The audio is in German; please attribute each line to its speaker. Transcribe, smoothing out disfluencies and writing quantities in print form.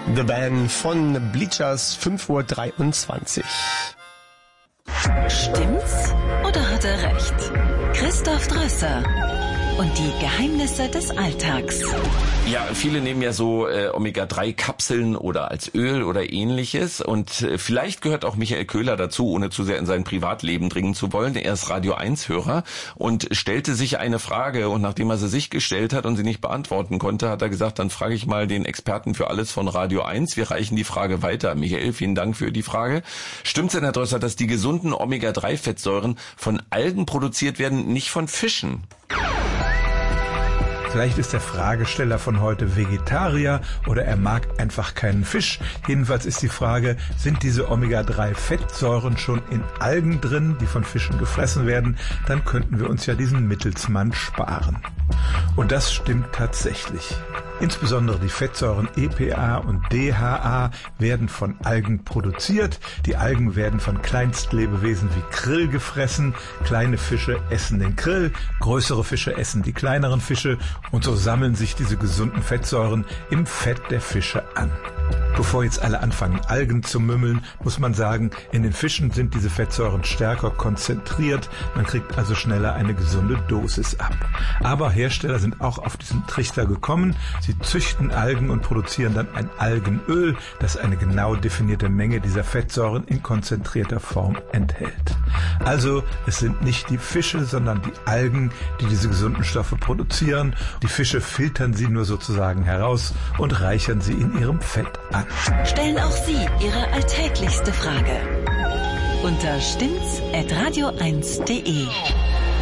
Speaker 1: The Band von Bleachers, 5:23 Uhr.
Speaker 2: Stimmt's oder hat er recht? Christoph Drösser und die Geheimnisse des Alltags.
Speaker 3: Ja, viele nehmen ja so Omega-3-Kapseln oder als Öl oder ähnliches. Und vielleicht gehört auch Michael Köhler dazu, ohne zu sehr in sein Privatleben dringen zu wollen. Er ist Radio 1-Hörer und stellte sich eine Frage. Und nachdem er sie sich gestellt hat und sie nicht beantworten konnte, hat er gesagt, dann frage ich mal den Experten für alles von Radio 1. Wir reichen die Frage weiter. Michael, vielen Dank für die Frage. Stimmt's denn, Herr Drösser, dass die gesunden Omega-3-Fettsäuren von Algen produziert werden, nicht von Fischen?
Speaker 4: Vielleicht ist der Fragesteller von heute Vegetarier oder er mag einfach keinen Fisch. Jedenfalls ist die Frage, sind diese Omega-3-Fettsäuren schon in Algen drin, die von Fischen gefressen werden? Dann könnten wir uns ja diesen Mittelsmann sparen. Und das stimmt tatsächlich. Insbesondere die Fettsäuren EPA und DHA werden von Algen produziert. Die Algen werden von Kleinstlebewesen wie Krill gefressen. Kleine Fische essen den Krill, größere Fische essen die kleineren Fische und so sammeln sich diese gesunden Fettsäuren im Fett der Fische an. Bevor jetzt alle anfangen, Algen zu mümmeln, muss man sagen, in den Fischen sind diese Fettsäuren stärker konzentriert. Man kriegt also schneller eine gesunde Dosis ab. Aber Hersteller sind auch auf diesen Trichter gekommen. Sie züchten Algen und produzieren dann ein Algenöl, das eine genau definierte Menge dieser Fettsäuren in konzentrierter Form enthält. Also es sind nicht die Fische, sondern die Algen, die diese gesunden Stoffe produzieren. Die Fische filtern sie nur sozusagen heraus und reichern sie in ihrem Fett an.
Speaker 2: Stellen auch Sie Ihre alltäglichste Frage unter stimmt's@radio1.de.